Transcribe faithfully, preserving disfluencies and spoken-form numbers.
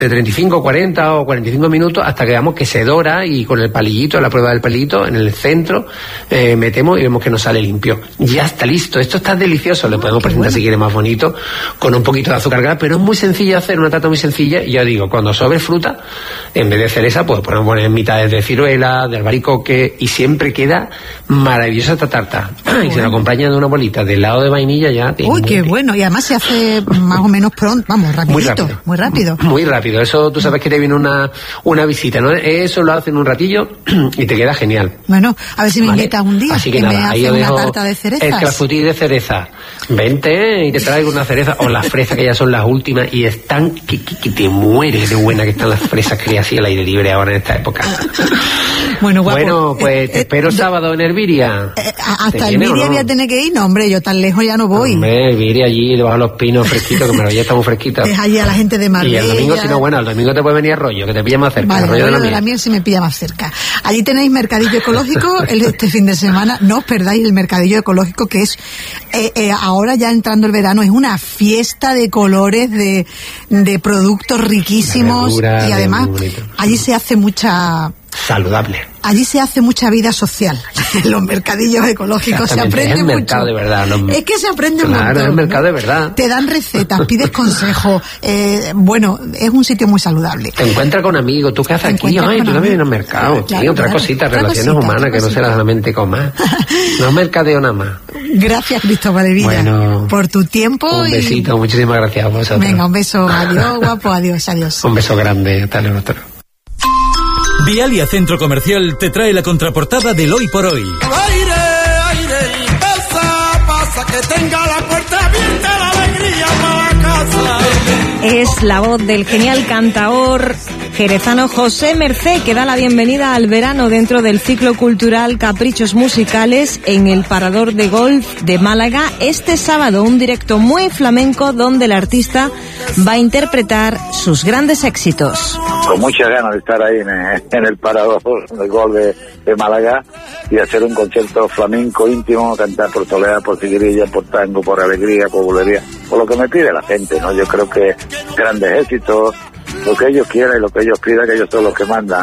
de treinta y cinco, cuarenta o cuarenta y cinco minutos hasta que veamos que se dora y con el palillito, la prueba del palillito, en el centro, eh, metemos y vemos que nos sale limpio. Ya está listo. Esto está delicioso. Le podemos presentar bueno. si quiere más bonito, con un poquito de azúcar glass, pero es muy sencillo hacer, una tarta muy sencilla. Y yo digo, cuando sobre fruta, en vez de cereza, pues podemos poner mitades de ciruela, de albaricoque, y siempre queda maravillosa esta tarta. Bueno. Y se la acompaña de una bolita de helado de vainilla ya. Uy, qué bueno. Y además se hace más o menos pronto, vamos, rapidito. Muy rápido. Muy rápido. Muy rápido. Eso tú sabes que te viene una, una visita, ¿no? Eso lo hacen un ratillo y te queda genial. Bueno, a ver si me ¿Vale? invitas un día. Así que, que nada, me ahí hace una una tarta de cerezas. El clafoutis de cereza. Vente y te traigo una cereza o las fresas que ya son las últimas y están que, que, que te mueres de buena que están las fresas que hay así al aire libre ahora en esta época. Bueno, guapo. Bueno, pues eh, te espero eh, sábado en Elviria. Eh, hasta Elviria no? voy a tener que ir. No, hombre, yo tan lejos ya no voy. Hombre, Elviria allí, debajo de los pinos fresquitos, que Marbella está muy fresquita. Es allí a la gente de Marbella. Y el domingo, si no, bueno, el domingo te puede venir Arroyo, que te pilla más cerca. Vale, Arroyo de la, de la miel sí me pilla más cerca. Allí tenéis mercadillo ecológico el, este fin de semana. No os perdáis el mercadillo ecológico, que es eh, eh, ahora ya entrando el verano, es una fiesta de colores, de, de productos riquísimos. Verdura, y además allí se hace mucha... saludable. Allí se hace mucha vida social. En los mercadillos ecológicos se aprende es el mucho. Mercado de verdad. No... Es que se aprende claro, mucho. Es el mercado de verdad. Te dan recetas, pides consejos. Eh, bueno, es un sitio muy saludable. Te encuentras con amigos. ¿Tú qué haces aquí? Ay, tú también en el mercado. Claro, sí, otra claro, cosita, otra relaciones cosita, humanas, que cosita. No será solamente comer. No mercadeo nada más. Gracias, Cristóbal Elvira, bueno, por tu tiempo. Un besito, y... muchísimas gracias a vosotros. Venga, un beso. Adiós, guapo. Adiós, adiós. Un beso grande. Hasta luego. Vialia Centro Comercial te trae la contraportada del Hoy por Hoy. Aire, aire, y pasa, pasa, que tenga la puerta abierta, la alegría para casa. Es la voz del genial cantaor jerezano José Mercé, que da la bienvenida al verano dentro del ciclo cultural Caprichos Musicales en el Parador de Golf de Málaga. Este sábado, un directo muy flamenco donde el artista va a interpretar sus grandes éxitos. Con muchas ganas de estar ahí en el, en el Parador de Golf de, de Málaga y hacer un concierto flamenco íntimo, cantar por soleá, por seguirilla, por tango, por alegría, por bulería, por lo que me pide la gente, ¿no? Yo creo que grandes éxitos, lo que ellos quieran y lo que ellos pidan, que ellos son los que mandan.